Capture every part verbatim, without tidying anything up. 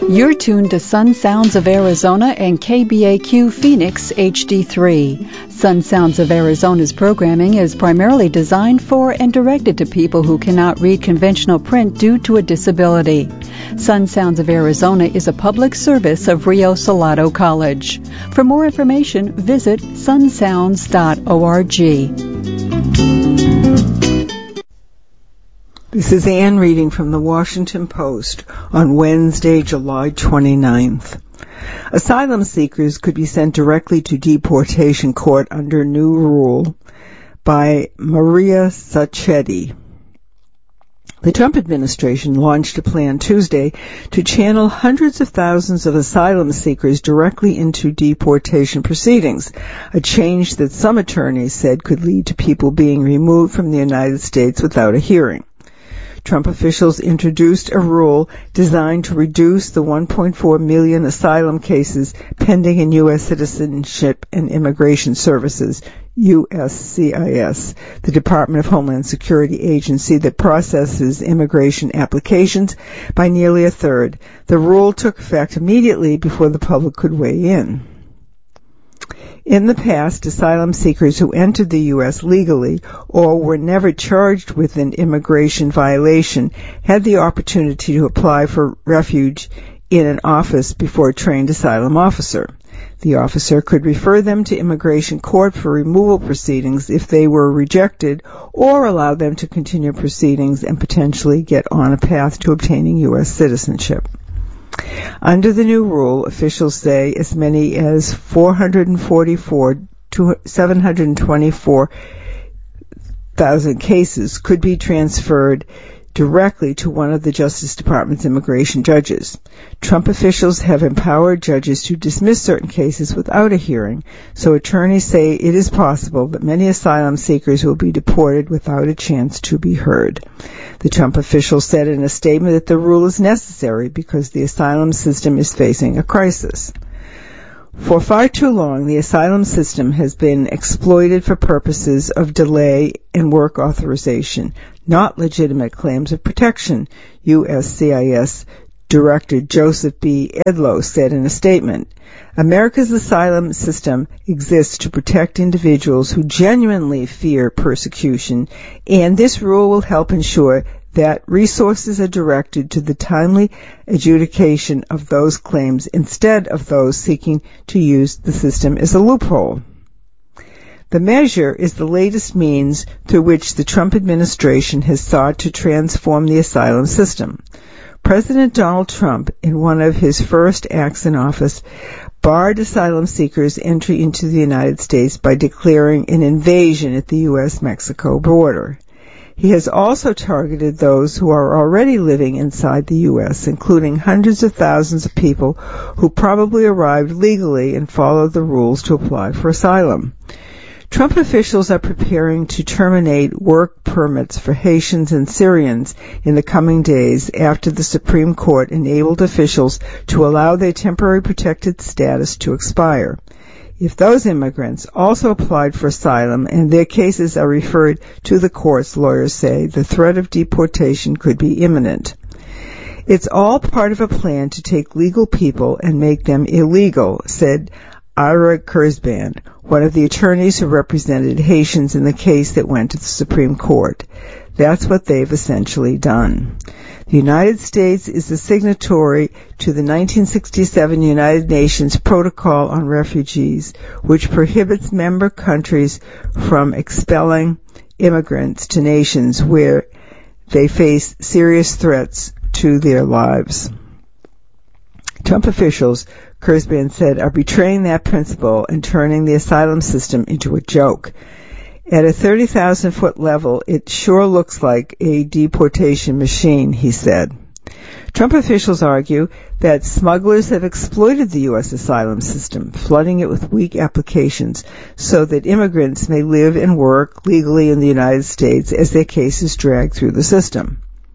You're tuned to Sun Sounds of Arizona and K B A Q Phoenix H D three. Sun Sounds of Arizona's programming is primarily designed for and directed to people who cannot read conventional print due to a disability. Sun Sounds of Arizona is a public service of Rio Salado College. For more information, visit sun sounds dot org. This is Ann reading from the Washington Post on Wednesday, July twenty-ninth. Asylum seekers could be sent directly to deportation court under new rule by Maria Sacchetti. The Trump administration launched a plan Tuesday to channel hundreds of thousands of asylum seekers directly into deportation proceedings, a change that some attorneys said could lead to people being removed from the United States without a hearing. Trump officials introduced a rule designed to reduce the one point four million asylum cases pending in U S Citizenship and Immigration Services, U S C I S, the Department of Homeland Security agency that processes immigration applications, by nearly a third. The rule took effect immediately before the public could weigh in. In the past, asylum seekers who entered the U S legally or were never charged with an immigration violation had the opportunity to apply for refuge in an office before a trained asylum officer. The officer could refer them to immigration court for removal proceedings if they were rejected, or allow them to continue proceedings and potentially get on a path to obtaining U S citizenship. Under the new rule, officials say as many as four hundred forty-four to seven hundred twenty-four thousand cases could be transferred directly to one of the Justice Department's immigration judges. Trump officials have empowered judges to dismiss certain cases without a hearing, so attorneys say it is possible that many asylum seekers will be deported without a chance to be heard. The Trump officials said in a statement that the rule is necessary because the asylum system is facing a crisis. For far too long, the asylum system has been exploited for purposes of delay and work authorization, not legitimate claims of protection, U S C I S Director Joseph B. Edlow said in a statement. America's asylum system exists to protect individuals who genuinely fear persecution, and this rule will help ensure that resources are directed to the timely adjudication of those claims instead of those seeking to use the system as a loophole. The measure is the latest means through which the Trump administration has sought to transform the asylum system. President Donald Trump, in one of his first acts in office, barred asylum seekers' entry into the United States by declaring an invasion at the U S Mexico border. He has also targeted those who are already living inside the U S, including hundreds of thousands of people who probably arrived legally and followed the rules to apply for asylum. Trump officials are preparing to terminate work permits for Haitians and Syrians in the coming days after the Supreme Court enabled officials to allow their temporary protected status to expire. If those immigrants also applied for asylum and their cases are referred to the courts, lawyers say, the threat of deportation could be imminent. It's all part of a plan to take legal people and make them illegal, said Ira Kurzban, one of the attorneys who represented Haitians in the case that went to the Supreme Court. That's what they've essentially done. The United States is a signatory to the nineteen sixty-seven United Nations Protocol on Refugees, which prohibits member countries from expelling immigrants to nations where they face serious threats to their lives. Trump officials, Kurzban said, are betraying that principle and turning the asylum system into a joke. At a thirty thousand foot level, it sure looks like a deportation machine, he said. Trump officials argue that smugglers have exploited the U S asylum system, flooding it with weak applications so that immigrants may live and work legally in the United States as their cases drag through the system.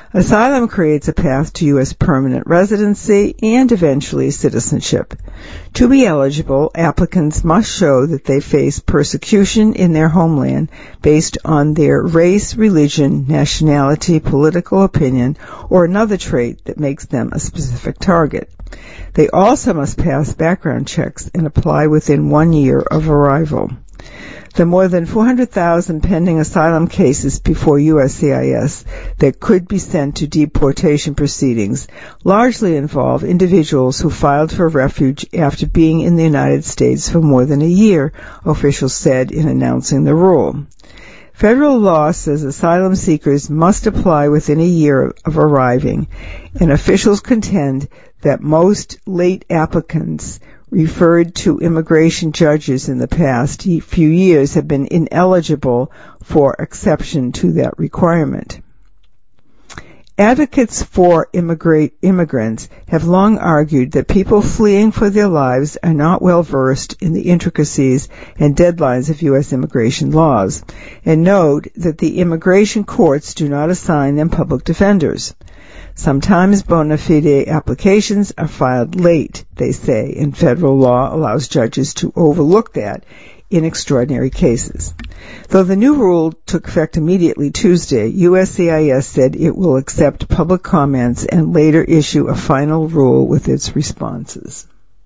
Asylum creates a path to U S permanent residency and eventually citizenship. To be eligible, applicants must show that they face persecution in their homeland based on their race, religion, nationality, political opinion, or another trait that makes them a specific target. They also must pass background checks and apply within one year of arrival. The more than four hundred thousand pending asylum cases before U S C I S that could be sent to deportation proceedings largely involve individuals who filed for refuge after being in the United States for more than a year, officials said in announcing the rule. Federal law says asylum seekers must apply within a year of arriving, and officials contend that most late applicants referred to immigration judges in the past few years have been ineligible for exception to that requirement. Advocates for immigrate, immigrants have long argued that people fleeing for their lives are not well versed in the intricacies and deadlines of U S immigration laws, and note that the immigration courts do not assign them public defenders. Sometimes bona fide applications are filed late, they say, and federal law allows judges to overlook that in extraordinary cases. Though the new rule took effect immediately Tuesday, U S C I S said it will accept public comments and later issue a final rule with its responses.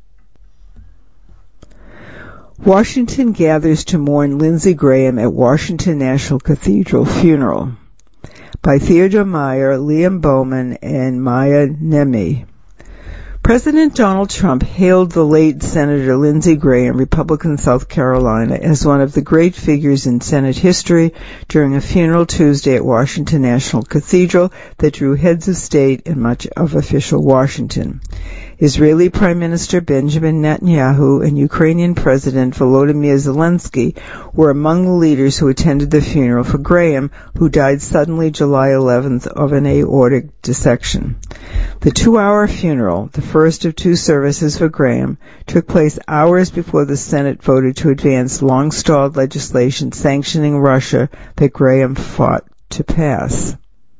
Washington gathers to mourn Lindsey Graham at Washington National Cathedral funeral. By Theodore Meyer, Liam Bowman, and Maya Nemi. President Donald Trump hailed the late Senator Lindsey Graham, Republican South Carolina, as one of the great figures in Senate history during a funeral Tuesday at Washington National Cathedral that drew heads of state and much of official Washington. Israeli Prime Minister Benjamin Netanyahu and Ukrainian President Volodymyr Zelensky were among the leaders who attended the funeral for Graham, who died suddenly July eleventh of an aortic dissection. The two-hour funeral, the first of two services for Graham, took place hours before the Senate voted to advance long-stalled legislation sanctioning Russia that Graham fought to pass.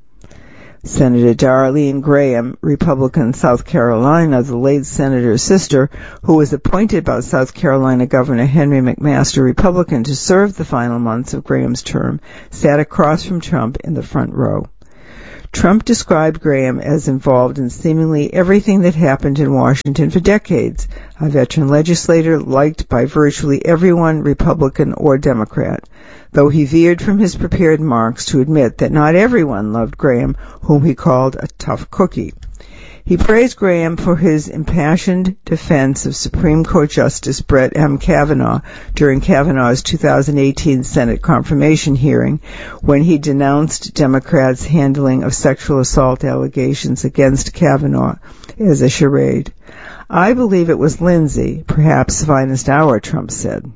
Senator Darlene Graham, Republican South Carolina, the late senator's sister, who was appointed by South Carolina Governor Henry McMaster, Republican, to serve the final months of Graham's term, sat across from Trump in the front row. Trump described Graham as involved in seemingly everything that happened in Washington for decades, a veteran legislator liked by virtually everyone, Republican or Democrat, though he veered from his prepared remarks to admit that not everyone loved Graham, whom he called a tough cookie. He praised Graham for his impassioned defense of Supreme Court Justice Brett M. Kavanaugh during Kavanaugh's two thousand eighteen Senate confirmation hearing, when he denounced Democrats' handling of sexual assault allegations against Kavanaugh as a charade. I believe it was Lindsey, perhaps finest hour, Trump said.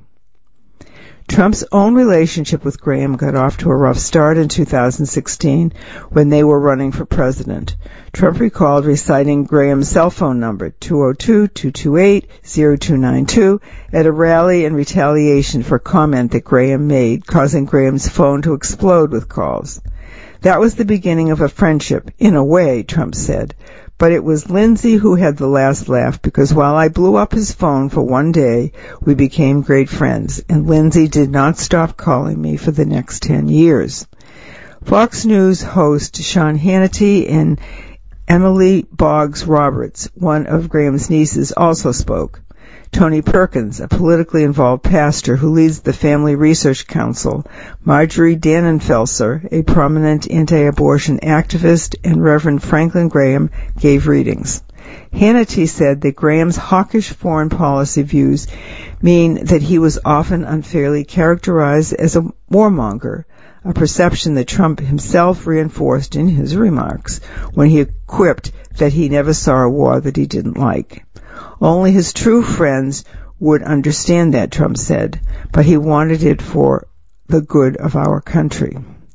Trump's own relationship with Graham got off to a rough start in two thousand sixteen when they were running for president. Trump recalled reciting Graham's cell phone number, two oh two, two two eight, oh two nine two, at a rally in retaliation for a comment that Graham made, causing Graham's phone to explode with calls. That was the beginning of a friendship, in a way, Trump said. But it was Lindsey who had the last laugh, because while I blew up his phone for one day, we became great friends, and Lindsey did not stop calling me for the next ten years. Fox News host Sean Hannity and Emily Boggs Roberts, one of Graham's nieces, also spoke. Tony Perkins, a politically involved pastor who leads the Family Research Council, Marjorie Dannenfelser, a prominent anti-abortion activist, and Reverend Franklin Graham gave readings. Hannity said that Graham's hawkish foreign policy views mean that he was often unfairly characterized as a warmonger, a perception that Trump himself reinforced in his remarks when he quipped that he never saw a war that he didn't like. Only his true friends would understand that, Trump said, but he wanted it for the good of our country.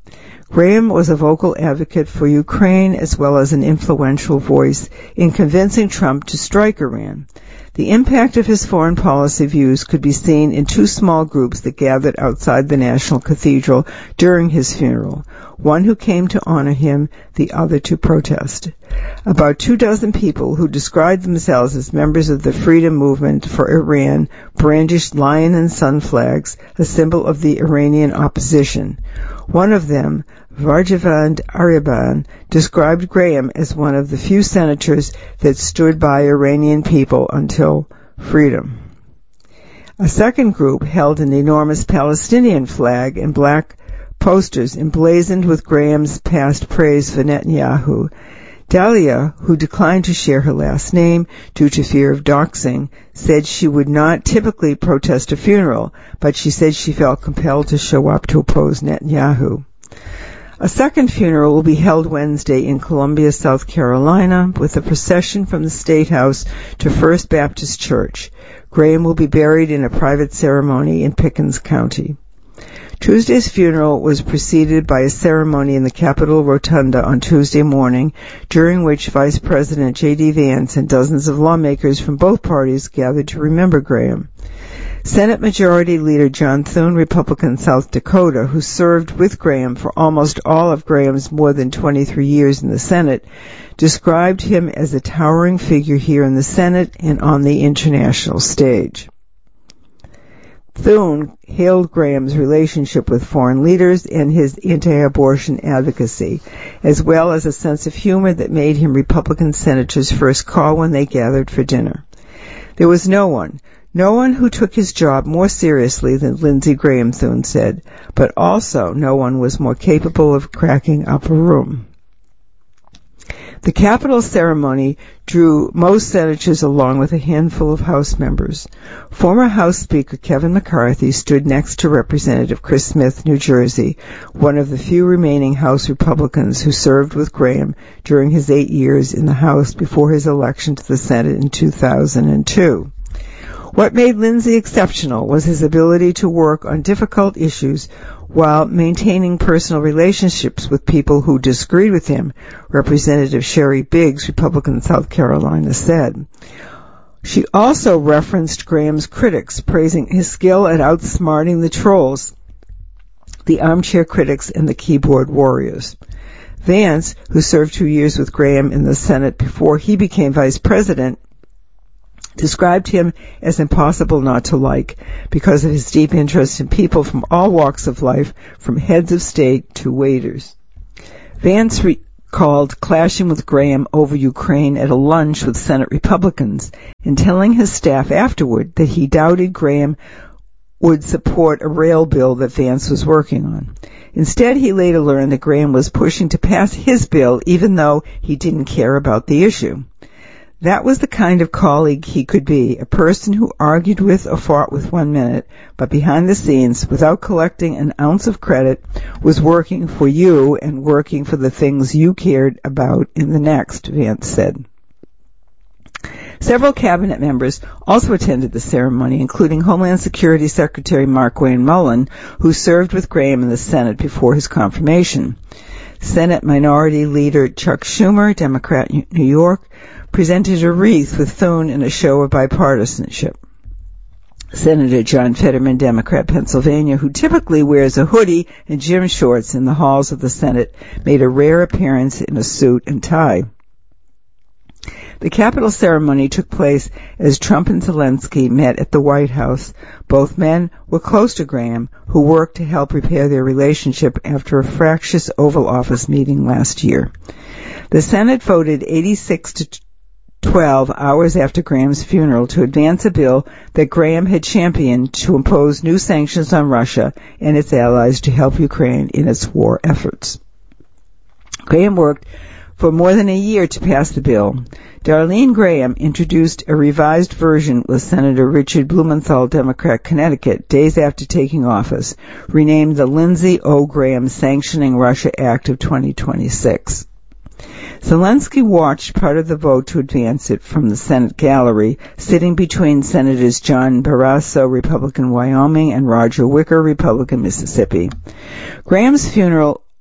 Graham was a vocal advocate for Ukraine as well as an influential voice in convincing Trump to strike Iran. The impact of his foreign policy views could be seen in two small groups that gathered outside the National Cathedral during his funeral, one who came to honor him, the other to protest. About two dozen people who described themselves as members of the Freedom Movement for Iran brandished lion and sun flags, a symbol of the Iranian opposition. One of them, Varjavand Aryaban, described Graham as one of the few senators that stood by Iranian people until freedom. A second group held an enormous Palestinian flag and black posters emblazoned with Graham's past praise for Netanyahu. Dahlia, who declined to share her last name due to fear of doxing, said she would not typically protest a funeral, but she said she felt compelled to show up to oppose Netanyahu. A second funeral will be held Wednesday in Columbia, South Carolina, with a procession from the State House to First Baptist Church. Graham will be buried in a private ceremony in Pickens County. Tuesday's funeral was preceded by a ceremony in the Capitol Rotunda on Tuesday morning, during which Vice President J D Vance and dozens of lawmakers from both parties gathered to remember Graham. Senate Majority Leader John Thune, Republican, South Dakota, who served with Graham for almost all of Graham's more than twenty-three years in the Senate, described him as a towering figure here in the Senate and on the international stage. Thune hailed Graham's relationship with foreign leaders and his anti-abortion advocacy, as well as a sense of humor that made him Republican senators' first call when they gathered for dinner. There was no one, no one who took his job more seriously than Lindsey Graham, Thune said, but also no one was more capable of cracking up a room. The Capitol ceremony drew most senators along with a handful of House members. Former House Speaker Kevin McCarthy stood next to Representative Chris Smith, New Jersey, one of the few remaining House Republicans who served with Graham during his eight years in the House before his election to the Senate in two thousand two. What made Lindsey exceptional was his ability to work on difficult issues while maintaining personal relationships with people who disagreed with him, Representative Sherry Biggs, Republican, South Carolina, said. She also referenced Graham's critics, praising his skill at outsmarting the trolls, the armchair critics, and the keyboard warriors. Vance, who served two years with Graham in the Senate before he became vice president, described him as impossible not to like because of his deep interest in people from all walks of life, from heads of state to waiters. Vance recalled clashing with Graham over Ukraine at a lunch with Senate Republicans and telling his staff afterward that he doubted Graham would support a rail bill that Vance was working on. Instead, he later learned that Graham was pushing to pass his bill even though he didn't care about the issue. That was the kind of colleague he could be, a person who argued with or fought with one minute, but behind the scenes, without collecting an ounce of credit, was working for you and working for the things you cared about in the next, Vance said. Several cabinet members also attended the ceremony, including Homeland Security Secretary Markwayne Mullin, who served with Graham in the Senate before his confirmation. Senate Minority Leader Chuck Schumer, Democrat, New York, presented a wreath with Thune in a show of bipartisanship. Senator John Fetterman, Democrat, Pennsylvania, who typically wears a hoodie and gym shorts in the halls of the Senate, made a rare appearance in a suit and tie. The Capitol ceremony took place as Trump and Zelensky met at the White House. Both men were close to Graham, who worked to help repair their relationship after a fractious Oval Office meeting last year. The Senate voted eighty-six to twelve hours after Graham's funeral to advance a bill that Graham had championed to impose new sanctions on Russia and its allies to help Ukraine in its war efforts. Graham worked for more than a year to pass the bill. Darlene Graham introduced a revised version with Senator Richard Blumenthal, Democrat, Connecticut, days after taking office, renamed the Lindsey O. Graham Sanctioning Russia Act of twenty twenty-six. Zelensky watched part of the vote to advance it from the Senate gallery, sitting between Senators John Barrasso, Republican, Wyoming, and Roger Wicker, Republican, Mississippi. Graham's funeral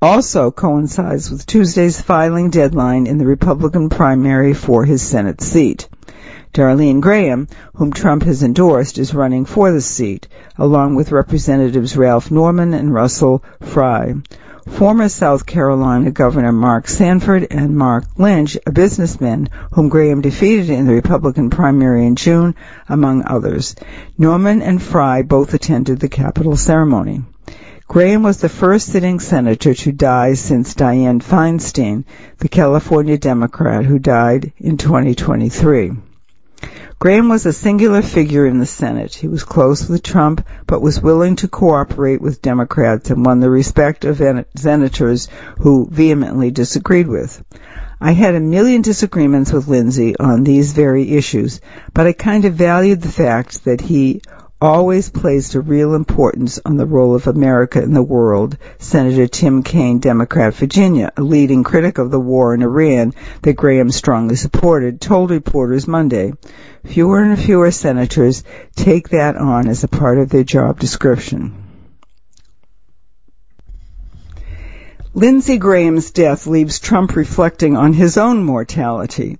also coincides with Tuesday's filing deadline in the Republican primary for his Senate seat. Darlene Graham, whom Trump has endorsed, is running for the seat, along with Representatives Ralph Norman and Russell Fry. Former South Carolina Governor Mark Sanford and Mark Lynch, a businessman whom Graham defeated in the Republican primary in June, among others. Norman and Fry both attended the Capitol ceremony. Graham was the first sitting senator to die since Dianne Feinstein, the California Democrat who died in twenty twenty-three. Graham was a singular figure in the Senate. He was close with Trump, but was willing to cooperate with Democrats and won the respect of senators who vehemently disagreed with. I had a million disagreements with Lindsey on these very issues, but I kind of valued the fact that he always placed a real importance on the role of America in the world, Senator Tim Kaine, Democrat, Virginia, a leading critic of the war in Iran that Graham strongly supported, told reporters Monday. Fewer and fewer senators take that on as a part of their job description. Lindsey Graham's death leaves Trump reflecting on his own mortality.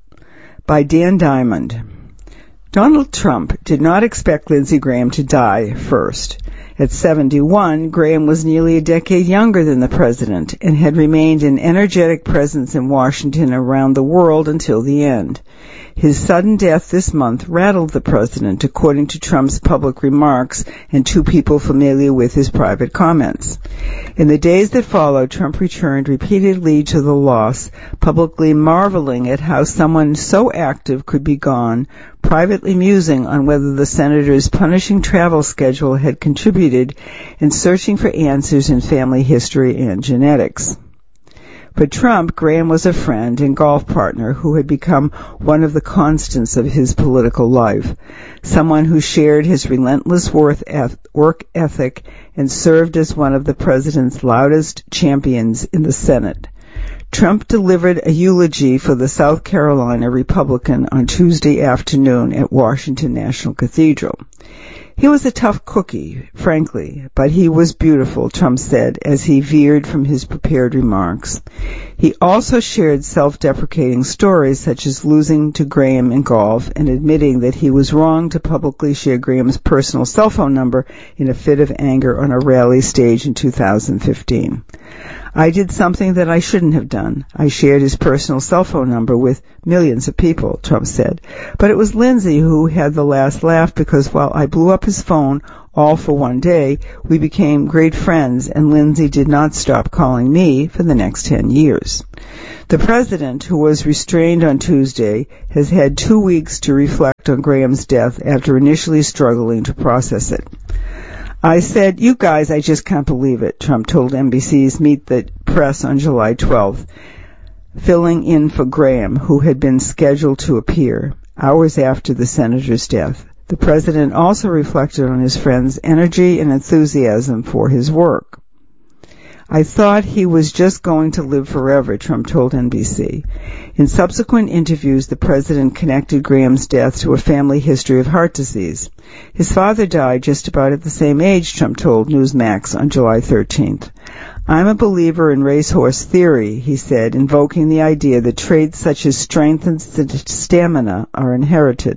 By Dan Diamond. Donald Trump did not expect Lindsey Graham to die first. At seventy-one, Graham was nearly a decade younger than the president and had remained an energetic presence in Washington and around the world until the end. His sudden death this month rattled the president, according to Trump's public remarks and two people familiar with his private comments. In the days that followed, Trump returned repeatedly to the loss, publicly marveling at how someone so active could be gone, privately musing on whether the senator's punishing travel schedule had contributed, and searching for answers in family history and genetics. For Trump, Graham was a friend and golf partner who had become one of the constants of his political life, someone who shared his relentless work ethic and served as one of the president's loudest champions in the Senate. Trump delivered a eulogy for the South Carolina Republican on Tuesday afternoon at Washington National Cathedral. He was a tough cookie, frankly, but he was beautiful, Trump said as he veered from his prepared remarks. He also shared self-deprecating stories such as losing to Graham in golf and admitting that he was wrong to publicly share Graham's personal cell phone number in a fit of anger on a rally stage in two thousand fifteen. I did something that I shouldn't have done. I shared his personal cell phone number with millions of people, Trump said. But it was Lindsey who had the last laugh because while I blew up his phone all for one day, we became great friends and Lindsey did not stop calling me for the next ten years. The president, who was restrained on Tuesday, has had two weeks to reflect on Graham's death after initially struggling to process it. I said, you guys, I just can't believe it, Trump told N B C's Meet the Press on July twelfth, filling in for Graham, who had been scheduled to appear hours after the senator's death. The president also reflected on his friend's energy and enthusiasm for his work. I thought he was just going to live forever, Trump told N B C. In subsequent interviews, the president connected Graham's death to a family history of heart disease. His father died just about at the same age, Trump told Newsmax on July thirteenth. I'm a believer in racehorse theory, he said, invoking the idea that traits such as strength and st- stamina are inherited.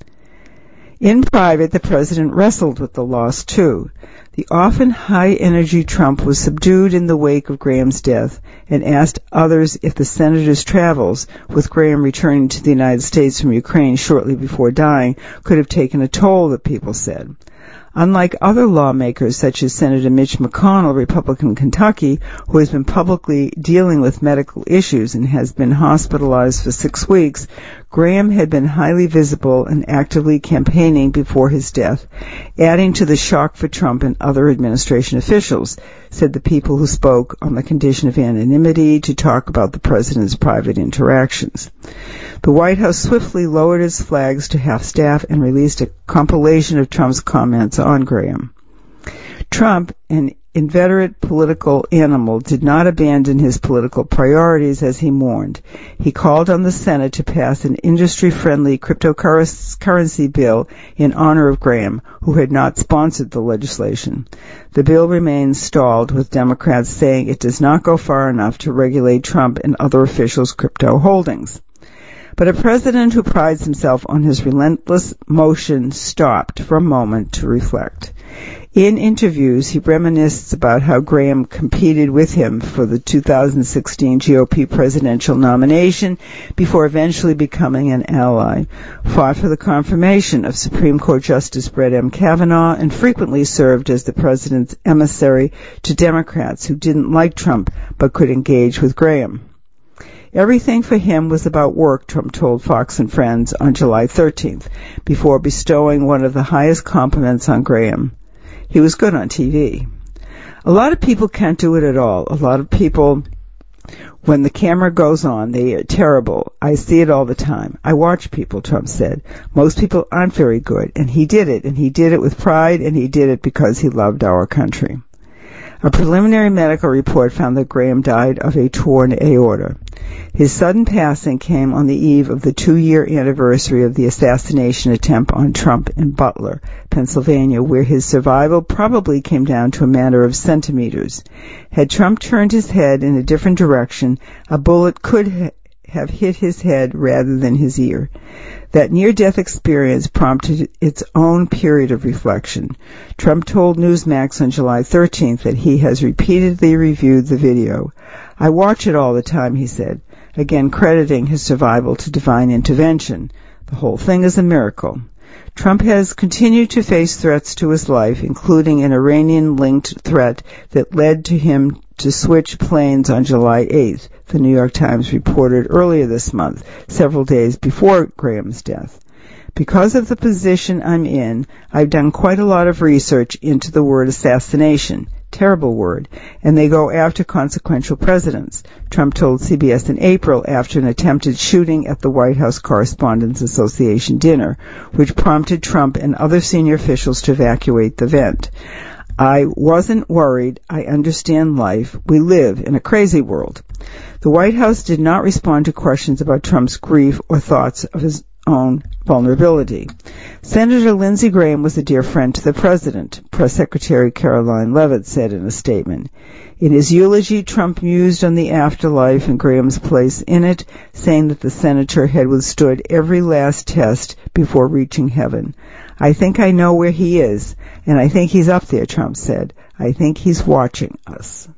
In private, the president wrestled with the loss, too. The often high-energy Trump was subdued in the wake of Graham's death and asked others if the senator's travels, with Graham returning to the United States from Ukraine shortly before dying, could have taken a toll, the people said. Unlike other lawmakers such as Senator Mitch McConnell, Republican Kentucky, who has been publicly dealing with medical issues and has been hospitalized for six weeks, Graham had been highly visible and actively campaigning before his death, adding to the shock for Trump and other administration officials, said the people who spoke on the condition of anonymity to talk about the president's private interactions. The White House swiftly lowered its flags to half-staff and released a compilation of Trump's comments on Graham. Trump, an inveterate political animal did not abandon his political priorities as he mourned. He called on the Senate to pass an industry-friendly cryptocurrency bill in honor of Graham, who had not sponsored the legislation. The bill remains stalled, with Democrats saying it does not go far enough to regulate Trump and other officials' crypto holdings. But a president who prides himself on his relentless motion stopped for a moment to reflect. In interviews, he reminisced about how Graham competed with him for the two thousand sixteen G O P presidential nomination before eventually becoming an ally, fought for the confirmation of Supreme Court Justice Brett M. Kavanaugh, and frequently served as the president's emissary to Democrats who didn't like Trump but could engage with Graham. Everything for him was about work, Trump told Fox and Friends on July thirteenth, before bestowing one of the highest compliments on Graham. He was good on T V. A lot of people can't do it at all. A lot of people, when the camera goes on, they are terrible. I see it all the time. I watch people, Trump said. Most people aren't very good, and he did it, and he did it with pride, and he did it because he loved our country. A preliminary medical report found that Graham died of a torn aorta. His sudden passing came on the eve of the two-year anniversary of the assassination attempt on Trump in Butler, Pennsylvania, where his survival probably came down to a matter of centimeters. Had Trump turned his head in a different direction, a bullet could ha- have hit his head rather than his ear. That near-death experience prompted its own period of reflection. Trump told Newsmax on July thirteenth that he has repeatedly reviewed the video. I watch it all the time, he said, again crediting his survival to divine intervention. The whole thing is a miracle. Trump has continued to face threats to his life, including an Iranian-linked threat that led to him to switch planes on July eighth, the New York Times reported earlier this month, several days before Graham's death. Because of the position I'm in, I've done quite a lot of research into the word assassination. Terrible word, and they go after consequential presidents, Trump told C B S in April after an attempted shooting at the White House Correspondents Association dinner, which prompted Trump and other senior officials to evacuate the event. I wasn't worried. I understand life. We live in a crazy world. The White House did not respond to questions about Trump's grief or thoughts of his own vulnerability. Senator Lindsey Graham was a dear friend to the president, Press Secretary Caroline Leavitt said in a statement. In his eulogy, Trump mused on the afterlife and Graham's place in it, saying that the senator had withstood every last test before reaching heaven. I think I know where he is, and I think he's up there, Trump said. I think he's watching us.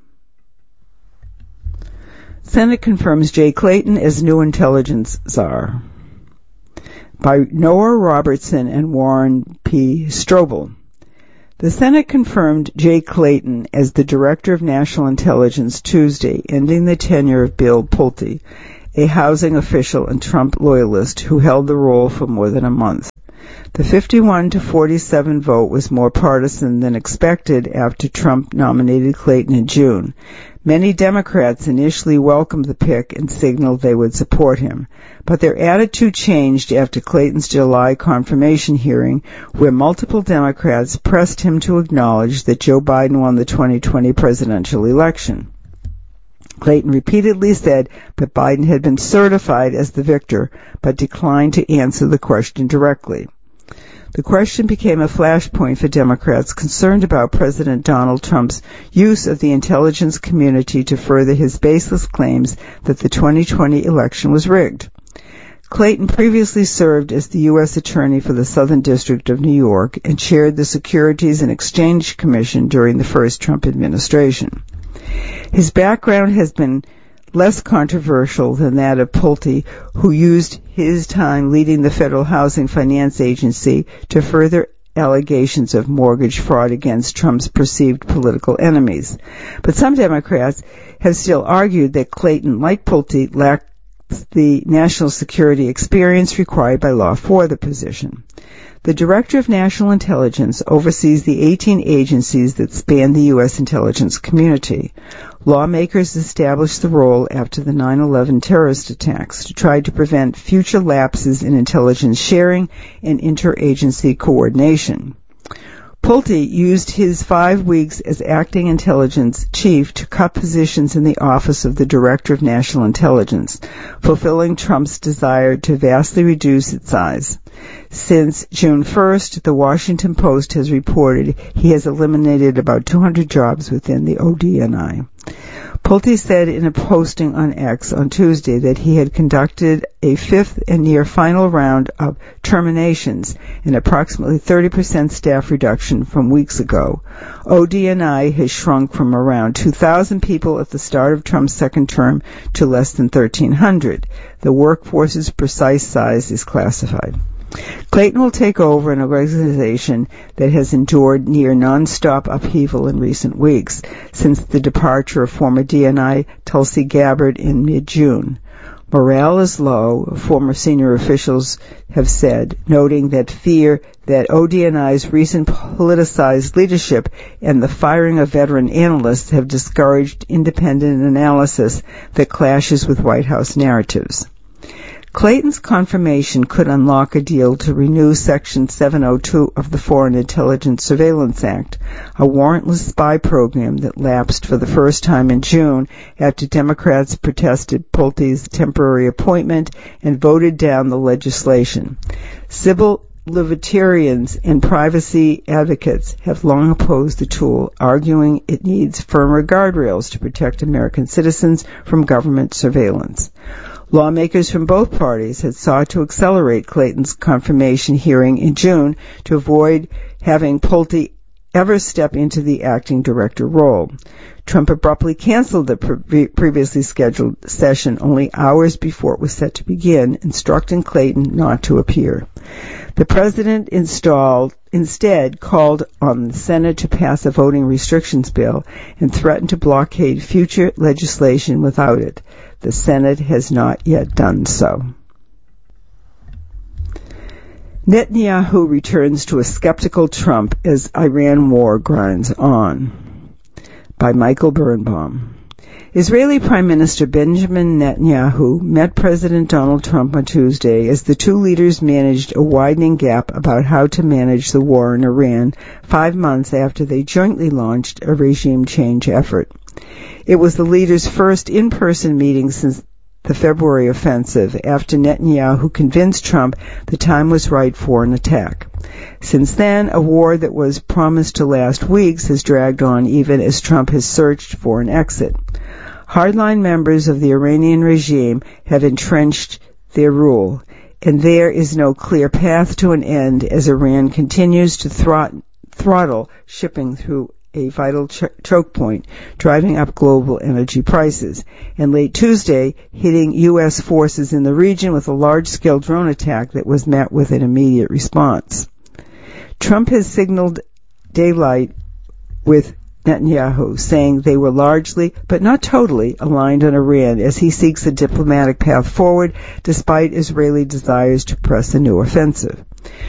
Senate confirms Jay Clayton as new intelligence czar. By Noah Robertson and Warren P. Strobel. The Senate confirmed Jay Clayton as the Director of National Intelligence Tuesday, ending the tenure of Bill Pulte, a housing official and Trump loyalist who held the role for more than a month. The fifty-one to forty-seven vote was more partisan than expected after Trump nominated Clayton in June. Many Democrats initially welcomed the pick and signaled they would support him, but their attitude changed after Clayton's July confirmation hearing, where multiple Democrats pressed him to acknowledge that Joe Biden won the twenty twenty presidential election. Clayton repeatedly said that Biden had been certified as the victor, but declined to answer the question directly. The question became a flashpoint for Democrats concerned about President Donald Trump's use of the intelligence community to further his baseless claims that the twenty twenty election was rigged. Clayton previously served as the U S Attorney for the Southern District of New York and chaired the Securities and Exchange Commission during the first Trump administration. His background has been less controversial than that of Pulte, who used his time leading the Federal Housing Finance Agency to further allegations of mortgage fraud against Trump's perceived political enemies. But some Democrats have still argued that Clayton, like Pulte, lacked the national security experience required by law for the position. The Director of National Intelligence oversees the eighteen agencies that span the U S intelligence community. Lawmakers established the role after the nine eleven terrorist attacks to try to prevent future lapses in intelligence sharing and interagency coordination. Pulte used his five weeks as acting intelligence chief to cut positions in the office of the Director of National Intelligence, fulfilling Trump's desire to vastly reduce its size. Since June first, the Washington Post has reported he has eliminated about two hundred jobs within the O D N I. Pulte said in a posting on X on Tuesday that he had conducted a fifth and near final round of terminations, an approximately thirty percent staff reduction from weeks ago. O D N I has shrunk from around two thousand people at the start of Trump's second term to less than thirteen hundred. The workforce's precise size is classified. Clayton will take over an organization that has endured near non-stop upheaval in recent weeks since the departure of former D N I Tulsi Gabbard in mid-June. Morale is low, former senior officials have said, noting that fear that O D N I's recent politicized leadership and the firing of veteran analysts have discouraged independent analysis that clashes with White House narratives. Clayton's confirmation could unlock a deal to renew Section seven oh two of the Foreign Intelligence Surveillance Act, a warrantless spy program that lapsed for the first time in June after Democrats protested Pulte's temporary appointment and voted down the legislation. Civil libertarians and privacy advocates have long opposed the tool, arguing it needs firmer guardrails to protect American citizens from government surveillance. Lawmakers from both parties had sought to accelerate Clayton's confirmation hearing in June to avoid having Pulte ever step into the acting director role. Trump abruptly canceled the pre- previously scheduled session only hours before it was set to begin, instructing Clayton not to appear. The president installed, instead called on the Senate to pass a voting restrictions bill and threatened to blockade future legislation without it. The Senate has not yet done so. Netanyahu returns to a skeptical Trump as Iran war grinds on. By Michael Birnbaum. Israeli Prime Minister Benjamin Netanyahu met President Donald Trump on Tuesday as the two leaders managed a widening gap about how to manage the war in Iran five months after they jointly launched a regime change effort. It was the leaders' first in-person meeting since the February offensive, after Netanyahu convinced Trump the time was right for an attack. Since then, a war that was promised to last weeks has dragged on even as Trump has searched for an exit. Hardline members of the Iranian regime have entrenched their rule, and there is no clear path to an end as Iran continues to throt- throttle shipping through a vital ch- choke point, driving up global energy prices, and late Tuesday hitting U S forces in the region with a large-scale drone attack that was met with an immediate response. Trump has signaled daylight with Netanyahu, saying they were largely, but not totally, aligned on Iran as he seeks a diplomatic path forward despite Israeli desires to press a new offensive.